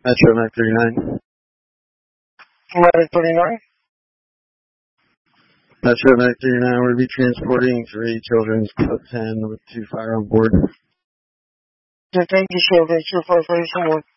Metro Mac 39. Medic 39. Metro Mac 39 will be transporting 3 children, plus 10 with 2 fire on board. Thank you, sir. Thank you for